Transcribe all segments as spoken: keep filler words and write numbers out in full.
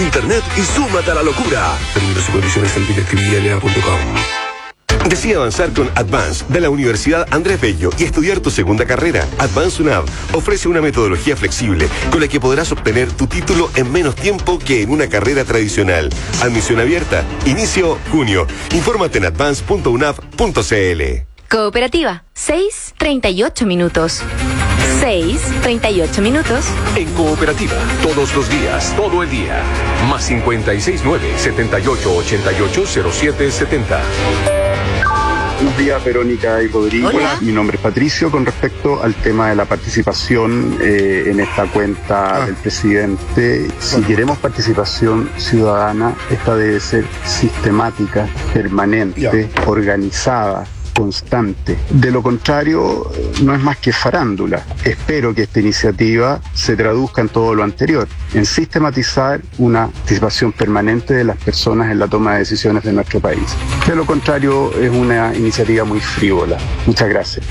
internet y súmate a la locura. Términos y condiciones en directividad L A punto com. Decide avanzar con Advance de la Universidad Andrés Bello y estudiar tu segunda carrera. Advance UNAV ofrece una metodología flexible con la que podrás obtener tu título en menos tiempo que en una carrera tradicional. Admisión abierta. Inicio junio. Infórmate en advance punto unav punto cl. Cooperativa, seis treinta y ocho minutos. seis treinta y ocho minutos. En Cooperativa, todos los días, todo el día. Más cincuenta y seis nueve, setenta y ocho ochenta y ocho cero siete setenta. Buenos días, Verónica y Rodrigo. Hola. Mi nombre es Patricio. Con respecto al tema de la participación eh, en esta cuenta Ah. del presidente, si queremos participación ciudadana, esta debe ser sistemática, permanente, Ya. organizada, constante. De lo contrario, no es más que farándula. Espero que esta iniciativa se traduzca en todo lo anterior, en sistematizar una participación permanente de las personas en la toma de decisiones de nuestro país. De lo contrario, es una iniciativa muy frívola. Muchas gracias.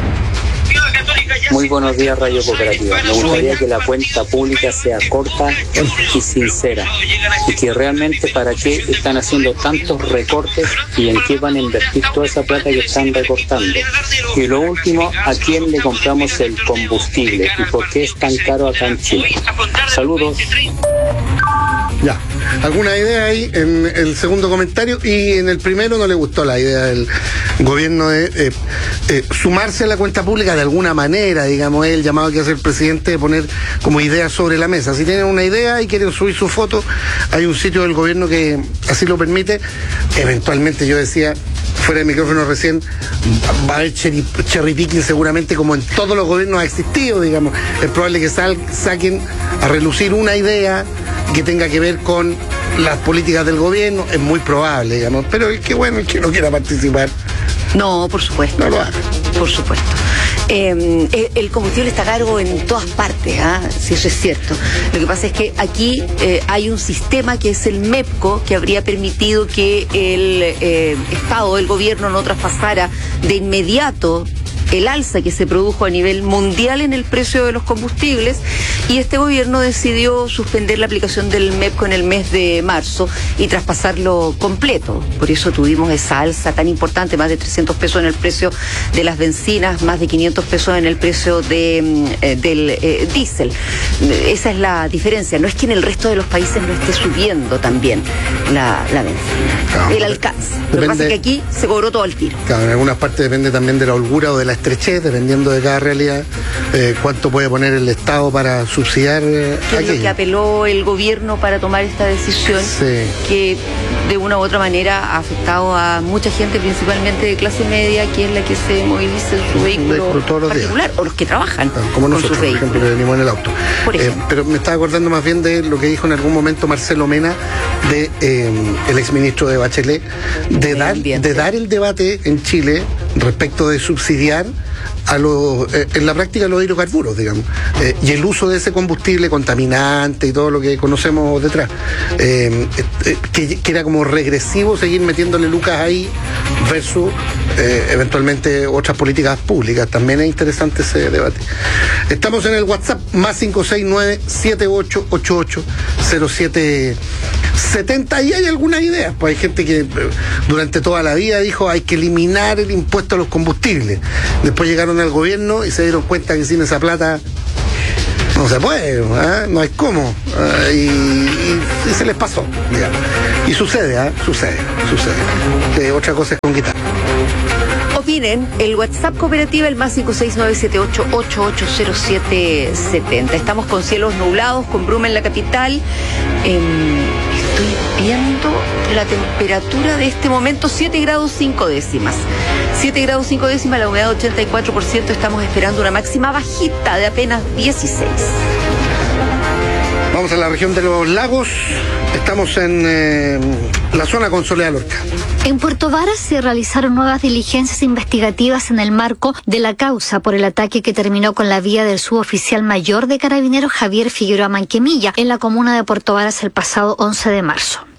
Muy buenos días, Radio Cooperativa. Me gustaría que la cuenta pública sea corta y sincera, y que realmente para qué están haciendo tantos recortes y en qué van a invertir toda esa plata que están recortando. Y lo último, ¿a quién le compramos el combustible y por qué es tan caro acá en Chile? Saludos. Ya. ¿Alguna idea ahí en el segundo comentario? Y en el primero no le gustó la idea del gobierno de eh, eh, sumarse a la cuenta pública de alguna manera, digamos, el llamado que hace el presidente de poner como ideas sobre la mesa. Si tienen una idea y quieren subir su foto, hay un sitio del gobierno que así lo permite. Eventualmente, yo decía, fuera de micrófono recién, va a haber cherry, cherry picking seguramente, como en todos los gobiernos ha existido, digamos. Es probable que sal, saquen a relucir una idea que tenga que ver con las políticas del gobierno, es muy probable, digamos, pero es que bueno, el que no quiera participar, No, por supuesto. no lo haga. Por supuesto. Eh, el, el combustible está caro en todas partes, ¿ah? Si eso es cierto. Lo que pasa es que aquí eh, hay un sistema que es el MEPCO, que habría permitido que el eh, Estado, el gobierno, no traspasara de inmediato el alza que se produjo a nivel mundial en el precio de los combustibles, y este gobierno decidió suspender la aplicación del MEPCO en el mes de marzo y traspasarlo completo. Por eso tuvimos esa alza tan importante, más de trescientos pesos en el precio de las bencinas, más de quinientos pesos en el precio de, eh, del eh, diésel. Esa es la diferencia. No es que en el resto de los países no esté subiendo también la, la bencina, Claro, el alcance. Lo que depende- pasa es que aquí se cobró todo al tiro. Claro, en algunas partes depende también de la holgura o de la estrechez, dependiendo de cada realidad, eh, cuánto puede poner el Estado para subsidiar eh, ¿Qué es lo que aquello. apeló el gobierno para tomar esta decisión? Sí. Que de una u otra manera ha afectado a mucha gente, principalmente de clase media, que es la que se moviliza en su vehículo vehículo todos los días. particular, o los que trabajan Claro, como con nosotros, sus por ejemplo, vehículos. que venimos en el auto. Por Eh, ejemplo. pero me estaba acordando más bien de lo que dijo en algún momento Marcelo Mena, de eh, el exministro de Bachelet, de Medio dar, ambiente. de dar el debate en Chile respecto de subsidiar a los, eh, en la práctica los hidrocarburos, digamos, eh, y el uso de ese combustible contaminante y todo lo que conocemos detrás, eh, eh, que, que era como regresivo seguir metiéndole lucas ahí versus eh, eventualmente otras políticas públicas. También es interesante ese debate. Estamos en el WhatsApp más cinco seis nueve, siete ocho ocho ocho, cero siete setenta, y hay algunas ideas. Pues hay gente que eh, durante toda la vida dijo hay que eliminar el impuesto a los combustibles. Después llegaron al gobierno y se dieron cuenta que sin esa plata no se puede, ¿eh? No hay cómo. ¿eh? Y, y- y se les pasó, digamos. Y sucede, ¿eh? sucede, sucede. Eh, otra cosa es con guitarra. Opinen, el WhatsApp cooperativa, el más cinco seis nueve siete ocho ocho ocho cero siete setenta. Estamos con cielos nublados, con bruma en la capital. Eh, estoy viendo la temperatura de este momento, siete grados cinco décimas. siete grados cinco décimas, la humedad ochenta y cuatro por ciento. Estamos esperando una máxima bajita de apenas dieciséis. Vamos a la región de los lagos. Estamos en eh, la zona con Soledad Lorca. En Puerto Varas se realizaron nuevas diligencias investigativas en el marco de la causa por el ataque que terminó con la vida del suboficial mayor de Carabineros Javier Figueroa Manquemilla en la comuna de Puerto Varas el pasado once de marzo.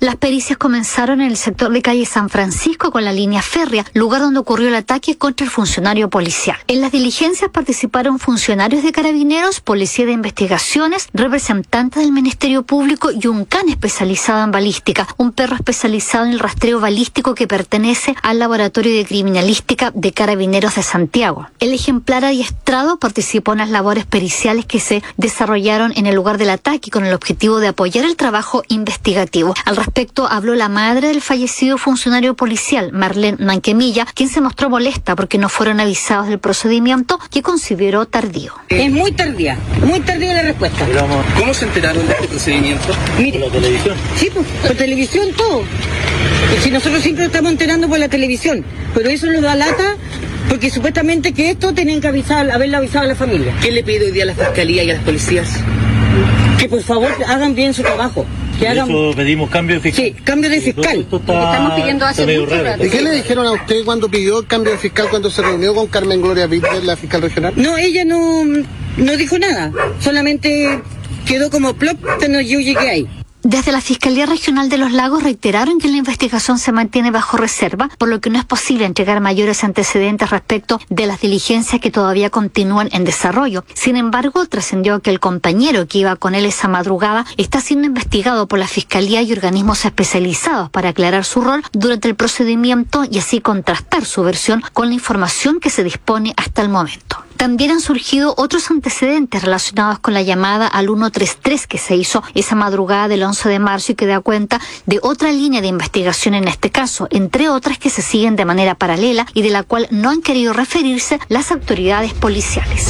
Las pericias comenzaron en el sector de calle San Francisco con la línea férrea, lugar donde ocurrió el ataque contra el funcionario policial. En las diligencias participaron funcionarios de Carabineros, Policía de Investigaciones, representantes del Ministerio Público y un can especializado en balística, un perro especializado en el rastreo balístico que pertenece al Laboratorio de Criminalística de Carabineros de Santiago. El ejemplar adiestrado participó en las labores periciales que se desarrollaron en el lugar del ataque con el objetivo de apoyar el trabajo investigativo. Al respecto habló la madre del fallecido funcionario policial, Marlene Manquemilla, quien se mostró molesta porque no fueron avisados del procedimiento que consideró tardío. Es muy tardía, muy tardía la respuesta. ¿Cómo se enteraron de este procedimiento? Mire, ¿Por la televisión? Sí, pues, por televisión todo. Y si nosotros siempre estamos enterando por la televisión, pero eso nos da lata porque supuestamente que esto tenían que avisar, haberlo avisado a la familia. ¿Qué le pide hoy día a la Fiscalía y a las policías? Que por favor hagan bien su trabajo. Que hagan... Eso pedimos cambio de fiscal. Sí, cambio de fiscal. Esto está, Estamos pidiendo hace mucho rato. ¿Y qué le dijeron a usted cuando pidió el cambio de fiscal cuando se reunió con Carmen Gloria Víctor, la fiscal regional? No, ella no, no dijo nada. Solamente quedó como plop cuando yo llegué ahí. Desde la Fiscalía Regional de los Lagos reiteraron que la investigación se mantiene bajo reserva, por lo que no es posible entregar mayores antecedentes respecto de las diligencias que todavía continúan en desarrollo. Sin embargo, trascendió que el compañero que iba con él esa madrugada está siendo investigado por la Fiscalía y organismos especializados para aclarar su rol durante el procedimiento y así contrastar su versión con la información que se dispone hasta el momento. También han surgido otros antecedentes relacionados con la llamada al ciento treinta y tres que se hizo esa madrugada del once de marzo y que da cuenta de otra línea de investigación en este caso, entre otras que se siguen de manera paralela y de la cual no han querido referirse las autoridades policiales.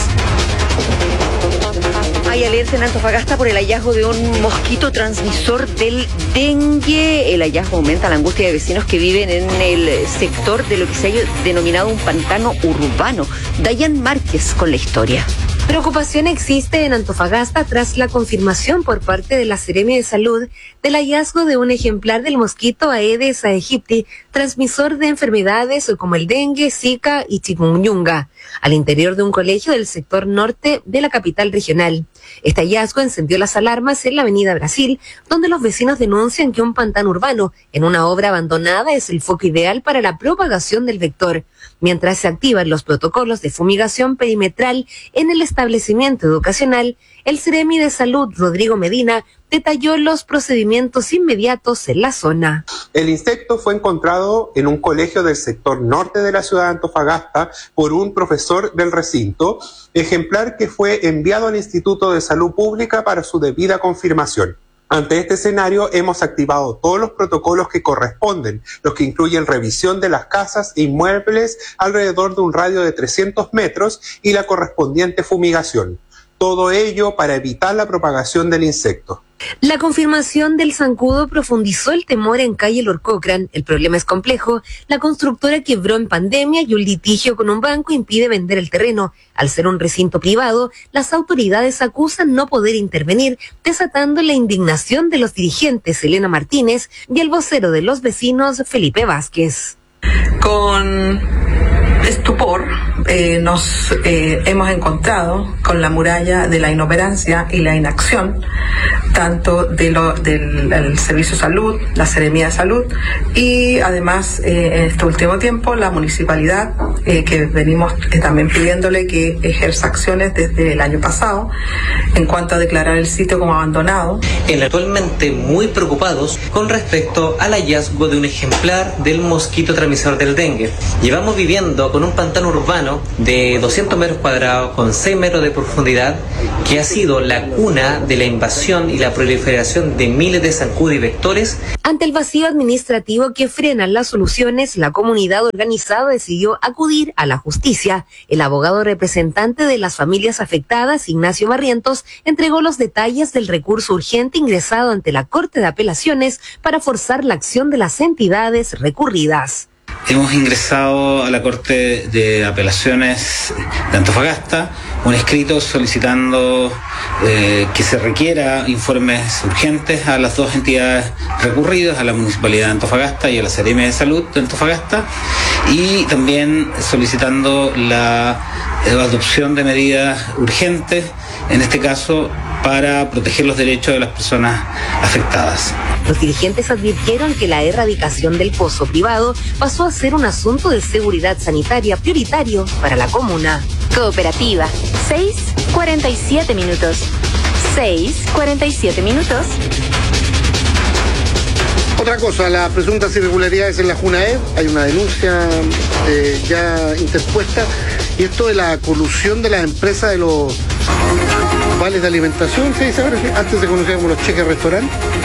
Hay alerta en Antofagasta por el hallazgo de un mosquito transmisor del dengue. El hallazgo aumenta la angustia de vecinos que viven en el sector de lo que se ha denominado un pantano urbano. Dayan Márquez con la historia. Preocupación existe en Antofagasta tras la confirmación por parte de la Seremi de Salud del hallazgo de un ejemplar del mosquito Aedes aegypti, transmisor de enfermedades como el dengue, zika y chikungunya, al interior de un colegio del sector norte de la capital regional. Este hallazgo encendió las alarmas en la avenida Brasil, donde los vecinos denuncian que un pantano urbano en una obra abandonada es el foco ideal para la propagación del vector, mientras se activan los protocolos de fumigación perimetral en el establecimiento educacional. El Seremi de Salud, Rodrigo Medina, detalló los procedimientos inmediatos en la zona. El insecto fue encontrado en un colegio del sector norte de la ciudad de Antofagasta por un profesor del recinto, ejemplar que fue enviado al Instituto de Salud Pública para su debida confirmación. Ante este escenario hemos activado todos los protocolos que corresponden, los que incluyen revisión de las casas e inmuebles alrededor de un radio de trescientos metros y la correspondiente fumigación. Todo ello para evitar la propagación del insecto. La confirmación del zancudo profundizó el temor en calle Lord Cochrane. El problema es complejo. La constructora quebró en pandemia y un litigio con un banco impide vender el terreno. Al ser un recinto privado, las autoridades acusan no poder intervenir, desatando la indignación de los dirigentes Elena Martínez y el vocero de los vecinos Felipe Vázquez. Con estupor eh, nos eh, hemos encontrado con la muralla de la inoperancia y la inacción tanto de lo, del el Servicio de Salud, la Seremía de Salud y además eh, en este último tiempo la municipalidad eh, que venimos eh, también pidiéndole que ejerza acciones desde el año pasado en cuanto a declarar el sitio como abandonado. Actualmente muy preocupados con respecto al hallazgo de un ejemplar del mosquito transmisor del dengue. Llevamos viviendo con un pantano urbano de doscientos metros cuadrados con seis metros de profundidad que ha sido la cuna de la invasión y la proliferación de miles de zancudos y vectores. Ante el vacío administrativo que frena las soluciones, la comunidad organizada decidió acudir a la justicia. El abogado representante de las familias afectadas, Ignacio Barrientos, entregó los detalles del recurso urgente ingresado ante la Corte de Apelaciones para forzar la acción de las entidades recurridas. Hemos ingresado a la Corte de Apelaciones de Antofagasta un escrito solicitando eh, que se requiera informes urgentes a las dos entidades recurridas, a la Municipalidad de Antofagasta y a la Seremi de Salud de Antofagasta, y también solicitando la adopción de medidas urgentes, en este caso para proteger los derechos de las personas afectadas. Los dirigentes advirtieron que la erradicación del pozo privado pasó a ser un asunto de seguridad sanitaria prioritario para la comuna. Cooperativa, seis cuarenta y siete minutos. seis cuarenta y siete minutos. Otra cosa, las presuntas irregularidades en la JUNAEV, hay una denuncia eh, ya interpuesta, y esto de la colusión de las empresas de los vales de alimentación, se dice ahora, antes se conocía como los cheques restaurante.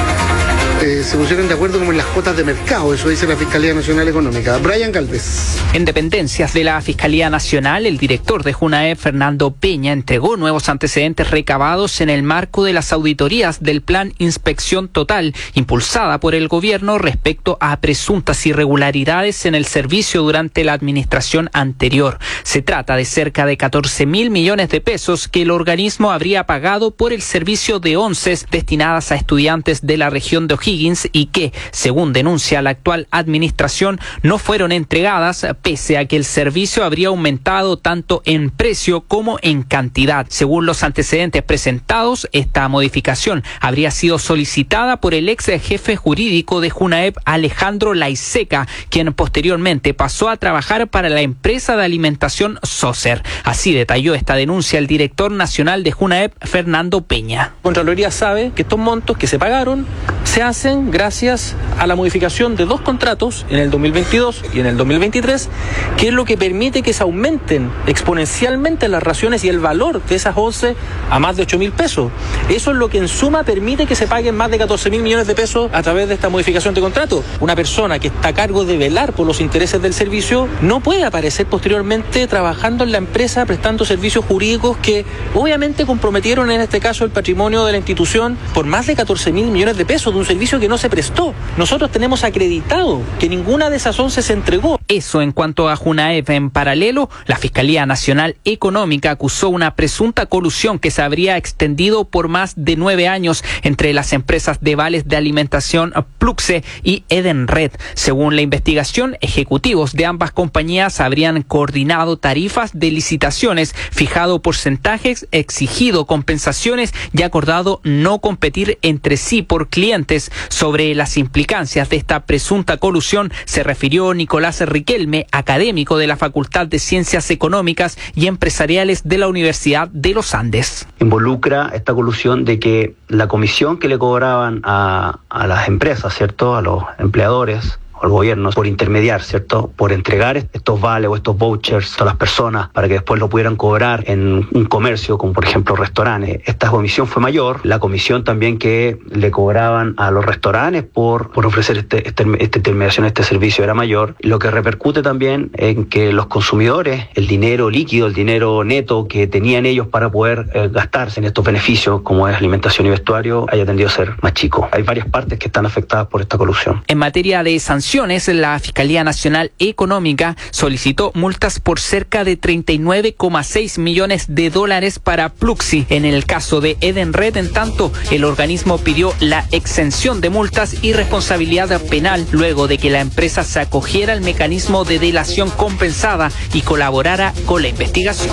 Eh, se pusieron de acuerdo como en las cuotas de mercado, eso dice la Fiscalía Nacional Económica. Brian Galvez. En dependencias de la Fiscalía Nacional, el director de JUNAEV, Fernando Peña, entregó nuevos antecedentes recabados en el marco de las auditorías del Plan Inspección Total, impulsada por el gobierno respecto a presuntas irregularidades en el servicio durante la administración anterior. Se trata de cerca de catorce mil millones de pesos que el organismo habría pagado por el servicio de onces destinadas a estudiantes de la región de O'Higgins y que, según denuncia la actual administración, no fueron entregadas pese a que el servicio habría aumentado tanto en precio como en cantidad. Según los antecedentes presentados, esta modificación habría sido solicitada por el ex jefe jurídico de JUNAEV, Alejandro Laiseca, quien posteriormente pasó a trabajar para la empresa de alimentación Socer. Así detalló esta denuncia el director nacional de JUNAEV, Fernando Peña. Contraloría sabe que estos montos que se pagaron se hacen gracias a la modificación de dos contratos en el dos mil veintidós y en el dos mil veintitrés, que es lo que permite que se aumenten exponencialmente las raciones y el valor de esas once a más de ocho mil pesos. Eso es lo que en suma permite que se paguen más de catorce mil millones de pesos a través de esta modificación de contrato. Una persona que está a cargo de velar por los intereses del servicio no puede aparecer posteriormente trabajando en la empresa prestando servicios jurídicos que obviamente comprometieron en este caso el patrimonio de la institución por más de catorce mil millones de pesos de un servicio que no se prestó. Nosotros tenemos acreditado que ninguna de esas once se entregó. Eso en cuanto a JUNAEV. En paralelo, la Fiscalía Nacional Económica acusó una presunta colusión que se habría extendido por más de nueve años entre las empresas de vales de alimentación Pluxe y Edenred. Según la investigación, ejecutivos de ambas compañías habrían coordinado tarifas de licitaciones, fijado porcentajes, exigido compensaciones y acordado no competir entre sí por clientes. Sobre las implicancias de esta presunta colusión se refirió Nicolás Riquelme, académico de la Facultad de Ciencias Económicas y Empresariales de la Universidad de los Andes. Involucra esta colusión de que la comisión que le cobraban a, a las empresas, ¿cierto?, a los empleadores o al gobierno por intermediar, ¿cierto?, por entregar estos vales o estos vouchers a las personas para que después lo pudieran cobrar en un comercio, como por ejemplo restaurantes. Esta comisión fue mayor. La comisión también que le cobraban a los restaurantes por, por ofrecer este, este, esta intermediación, este servicio era mayor, lo que repercute también en que los consumidores, el dinero líquido, el dinero neto que tenían ellos para poder eh, gastarse en estos beneficios, como es alimentación y vestuario, haya tendido a ser más chico. Hay varias partes que están afectadas por esta colusión. En materia de sanciones, la Fiscalía Nacional Económica solicitó multas por cerca de treinta y nueve coma seis millones de dólares para Pluxi. En el caso de Edenred, en tanto, el organismo pidió la exención de multas y responsabilidad penal luego de que la empresa se acogiera al mecanismo de delación compensada y colaborara con la investigación.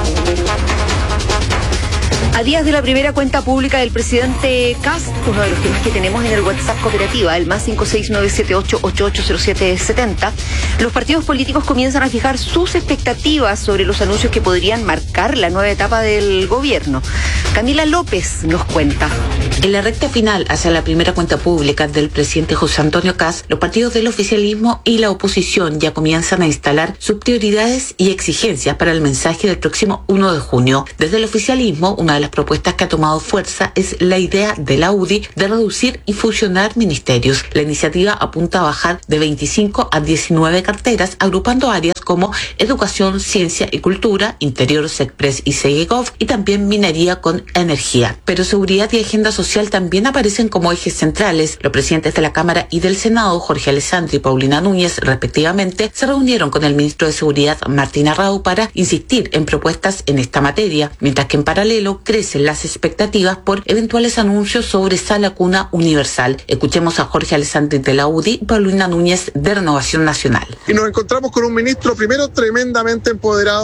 A días de la primera cuenta pública del presidente Kast, uno de los temas que tenemos en el WhatsApp Cooperativa, el más cinco seis nueve siete ocho ocho ocho cero siete siete cero, los partidos políticos comienzan a fijar sus expectativas sobre los anuncios que podrían marcar la nueva etapa del gobierno. Camila López nos cuenta. En la recta final hacia la primera cuenta pública del presidente José Antonio Kast, los partidos del oficialismo y la oposición ya comienzan a instalar sus prioridades y exigencias para el mensaje del próximo uno de junio. Desde el oficialismo, una de las propuestas que ha tomado fuerza es la idea de la U D I de reducir y fusionar ministerios. La iniciativa apunta a bajar de veinticinco a diecinueve carteras, agrupando áreas como educación, ciencia y cultura, interior, SECPRES y SEGEGOV, y también minería con energía. Pero seguridad y agenda social también aparecen como ejes centrales. Los presidentes de la Cámara y del Senado, Jorge Alessandri y Paulina Núñez, respectivamente, se reunieron con el ministro de Seguridad, Martín Arrau, para insistir en propuestas en esta materia, mientras que en paralelo crecen las expectativas por eventuales anuncios sobre sala cuna universal. Escuchemos a Jorge Alessandri de la U D I y Paulina Núñez de Renovación Nacional. Y nos encontramos con un ministro, primero, tremendamente empoderado,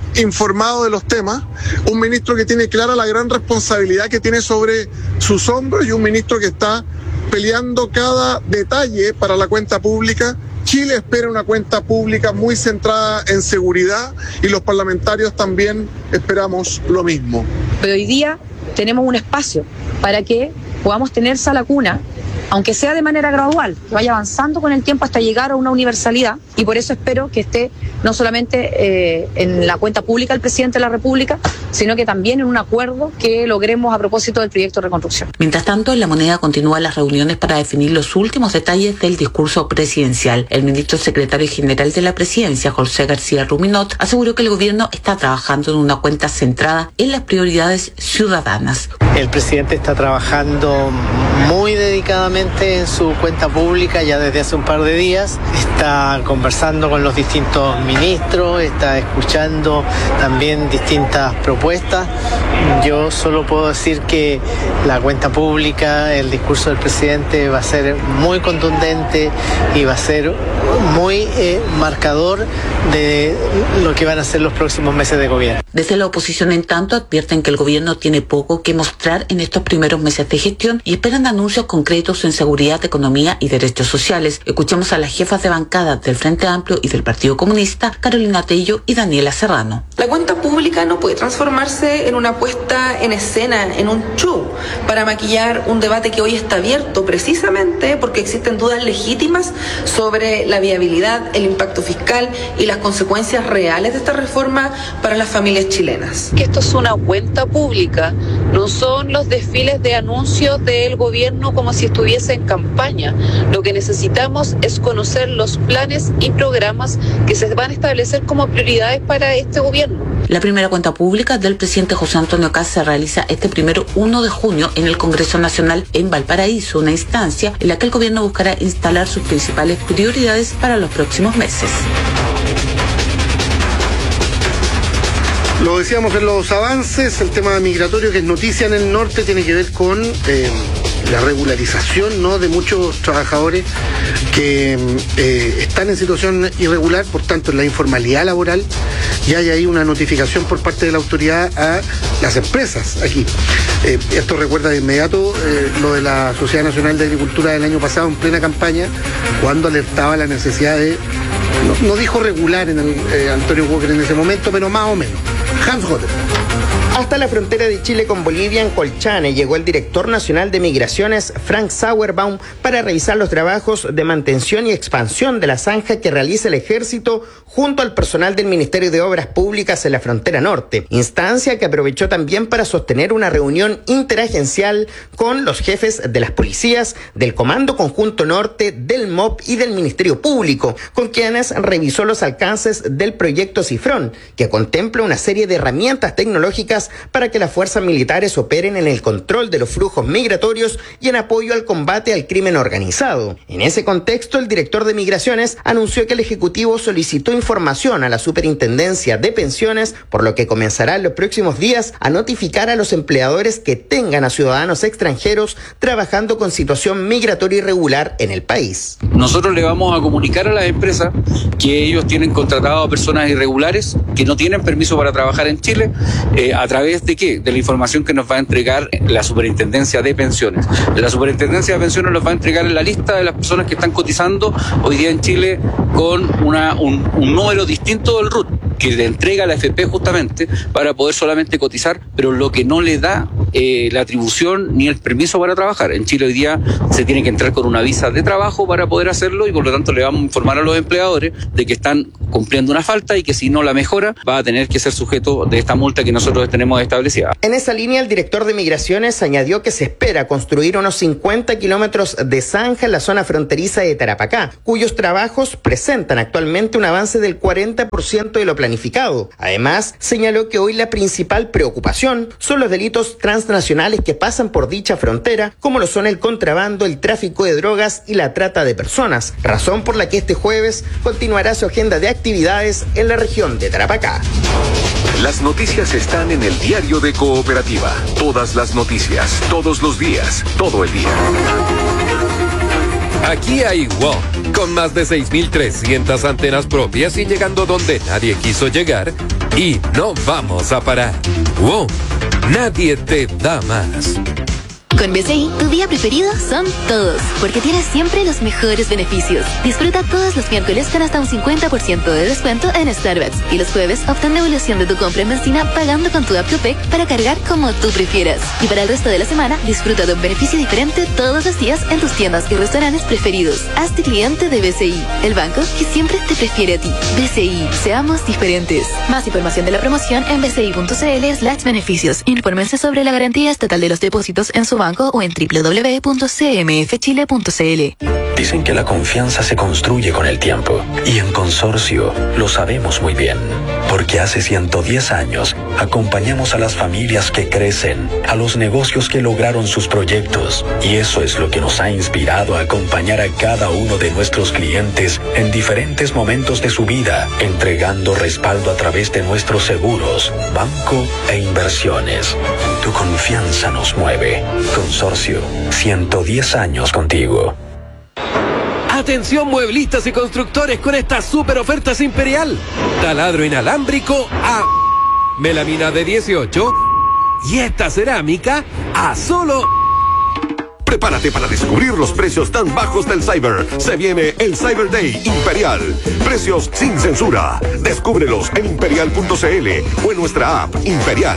informado de los temas, un ministro que tiene clara la gran responsabilidad que tiene sobre sus hombros y un ministro que está peleando cada detalle para la cuenta pública. Chile espera una cuenta pública muy centrada en seguridad y los parlamentarios también esperamos lo mismo. Pero hoy día tenemos un espacio para que podamos tener sala cuna, aunque sea de manera gradual, que vaya avanzando con el tiempo hasta llegar a una universalidad, y por eso espero que esté no solamente eh, en la cuenta pública del presidente de la República, sino que también en un acuerdo que logremos a propósito del proyecto de reconstrucción. Mientras tanto, en La Moneda continúan las reuniones para definir los últimos detalles del discurso presidencial. El ministro secretario general de la presidencia, José García Ruminot, aseguró que el gobierno está trabajando en una cuenta centrada en las prioridades ciudadanas. El presidente está trabajando muy dedicadamente en su cuenta pública ya desde hace un par de días. Está conversando con los distintos ministros, está escuchando también distintas propuestas. Yo solo puedo decir que la cuenta pública, el discurso del presidente va a ser muy contundente y va a ser muy eh, marcador de lo que van a ser los próximos meses de gobierno. Desde la oposición, en tanto, advierten que el gobierno tiene poco que mostrar en estos primeros meses de gestión y esperan anuncios concretos en seguridad, economía y derechos sociales. Escuchamos a las jefas de bancada del Frente Amplio y del Partido Comunista, Carolina Tello y Daniela Serrano. La cuenta pública no puede transformarse en una puesta en escena, en un show, para maquillar un debate que hoy está abierto precisamente porque existen dudas legítimas sobre la viabilidad, el impacto fiscal y las consecuencias reales de esta reforma para las familias chilenas. Que esto es una cuenta pública, no son los desfiles de anuncios del gobierno como si estuviese en campaña. Lo que necesitamos es conocer los planes y programas que se van a establecer como prioridades para este gobierno. La primera cuenta pública del presidente José Antonio Kast se realiza este primero uno de junio en el Congreso Nacional en Valparaíso, una instancia en la que el gobierno buscará instalar sus principales prioridades para los próximos meses. Lo decíamos en los avances, el tema migratorio que es noticia en el norte tiene que ver con eh, la regularización, ¿no?, de muchos trabajadores que eh, están en situación irregular, por tanto en la informalidad laboral, y hay ahí una notificación por parte de la autoridad a las empresas aquí. Eh, esto recuerda de inmediato eh, lo de la Sociedad Nacional de Agricultura del año pasado en plena campaña, cuando alertaba la necesidad de, no, no dijo regular en el, eh, Antonio Walker en ese momento, pero más o menos. Hans Hotter. Hasta la frontera de Chile con Bolivia, en Colchane, llegó el director nacional de Migraciones, Frank Sauerbaum, para revisar los trabajos de mantención y expansión de la zanja que realiza el Ejército junto al personal del Ministerio de Obras Públicas en la frontera norte, instancia que aprovechó también para sostener una reunión interagencial con los jefes de las policías, del Comando Conjunto Norte, del M O P y del Ministerio Público, con quienes revisó los alcances del proyecto Cifrón, que contempla una serie de herramientas tecnológicas para que las fuerzas militares operen en el control de los flujos migratorios y en apoyo al combate al crimen organizado. En ese contexto, el director de Migraciones anunció que el Ejecutivo solicitó información a la Superintendencia de Pensiones, por lo que comenzará en los próximos días a notificar a los empleadores que tengan a ciudadanos extranjeros trabajando con situación migratoria irregular en el país. Nosotros le vamos a comunicar a las empresas que ellos tienen contratado a personas irregulares que no tienen permiso para trabajar en Chile, eh, a través de qué? De la información que nos va a entregar la Superintendencia de Pensiones. La Superintendencia de Pensiones nos va a entregar la lista de las personas que están cotizando hoy día en Chile con una, un, un número distinto del R U T, que le entrega a la A F P justamente para poder solamente cotizar, pero lo que no le da eh, la atribución ni el permiso para trabajar. En Chile hoy día se tiene que entrar con una visa de trabajo para poder hacerlo y por lo tanto le vamos a informar a los empleadores de que están cumpliendo una falta y que si no la mejora va a tener que ser sujeto de esta multa que nosotros tenemos establecida. En esa línea, el director de Migraciones añadió que se espera construir unos cincuenta kilómetros de zanja en la zona fronteriza de Tarapacá, cuyos trabajos presentan actualmente un avance del cuarenta por ciento de lo planificado. Además, señaló que hoy la principal preocupación son los delitos transnacionales que pasan por dicha frontera, como lo son el contrabando, el tráfico de drogas y la trata de personas, razón por la que este jueves continuará su agenda de actividades en la región de Tarapacá. Las noticias están en el diario de Cooperativa. Todas las noticias, todos los días, todo el día. Aquí hay WOM, con más de seis mil trescientas antenas propias y llegando donde nadie quiso llegar, Y no vamos a parar. ¡Wow! Nadie te da más. Con B C I, tu día preferido son todos, porque tienes siempre los mejores beneficios. Disfruta todos los miércoles con hasta un cincuenta por ciento de descuento en Starbucks y los jueves obtén devolución de tu compra en benzina pagando con tu app Copec para cargar como tú prefieras. Y para el resto de la semana, disfruta de un beneficio diferente todos los días en tus tiendas y restaurantes preferidos. Hazte cliente de B C I, el banco que siempre te prefiere a ti. B C I, seamos diferentes. Más información de la promoción en bci.cl slash beneficios. Infórmense sobre la garantía estatal de los depósitos en su banco o en doble u doble u doble u punto c m f chile punto c l. Dicen que la confianza se construye con el tiempo y en Consorcio lo sabemos muy bien, porque hace ciento diez años acompañamos a las familias que crecen, a los negocios que lograron sus proyectos, y eso es lo que nos ha inspirado a acompañar a cada uno de nuestros clientes en diferentes momentos de su vida, entregando respaldo a través de nuestros seguros, banco e inversiones. Tu confianza nos mueve. Consorcio, ciento diez años contigo. Atención mueblistas y constructores con estas super ofertas Imperial. Taladro inalámbrico a melamina de dieciocho y esta cerámica a solo... Prepárate para descubrir los precios tan bajos del Cyber. Se viene el Cyber Day Imperial. Precios sin censura. Descúbrelos en imperial punto c l o en nuestra app Imperial.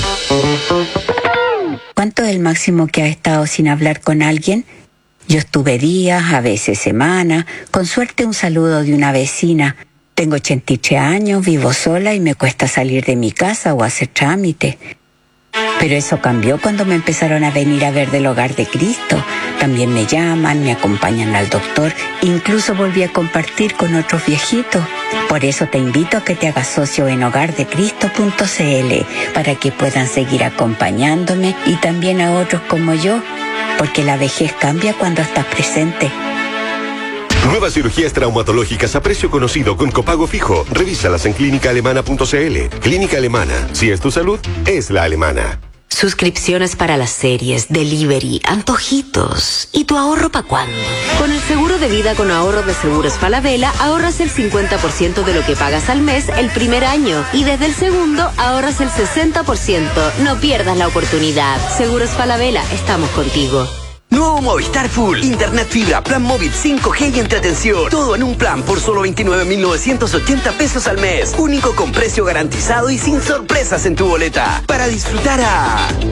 ¿Cuánto es el máximo que has estado sin hablar con alguien? Yo estuve días, a veces semanas, con suerte un saludo de una vecina. Tengo ochenta y tres años, vivo sola y me cuesta salir de mi casa o hacer trámite. Pero eso cambió cuando me empezaron a venir a ver del Hogar de Cristo. También me llaman, me acompañan al doctor, incluso volví a compartir con otros viejitos. Por eso te invito a que te hagas socio en hogar de cristo punto c l para que puedan seguir acompañándome y también a otros como yo, porque la vejez cambia cuando estás presente. Nuevas cirugías traumatológicas a precio conocido con copago fijo. Revísalas en clínica alemana punto c l. Clínica Alemana. Si es tu salud, es la alemana. Suscripciones para las series, delivery, antojitos. ¿Y tu ahorro para cuándo? Con el seguro de vida con ahorro de Seguros Falabella, ahorras el cincuenta por ciento de lo que pagas al mes el primer año. Y desde el segundo, ahorras el sesenta por ciento. No pierdas la oportunidad. Seguros Falabella, estamos contigo. Nuevo Movistar Full. Internet fibra, plan móvil cinco G y entretención. Todo en un plan por solo veintinueve mil novecientos ochenta pesos al mes. Único con precio garantizado y sin sorpresas en tu boleta. Para disfrutar a...